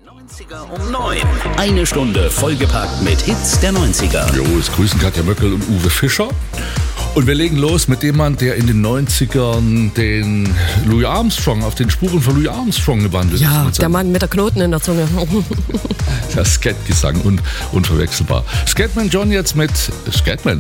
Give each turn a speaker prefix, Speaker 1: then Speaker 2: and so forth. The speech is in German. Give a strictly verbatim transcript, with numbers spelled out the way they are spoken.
Speaker 1: neunziger um neun. Eine Stunde vollgepackt mit Hits der neunziger.
Speaker 2: Jo, es grüßen Katja Möckel und Uwe Fischer. Und wir legen los mit dem Mann, der in den neunzigern den Louis Armstrong, auf den Spuren von Louis Armstrong gewandelt
Speaker 3: Ja,
Speaker 2: ist.
Speaker 3: der Mann mit der Knoten in der Zunge.
Speaker 2: Der Skatgesang, un, unverwechselbar. Scatman John jetzt mit Scatman.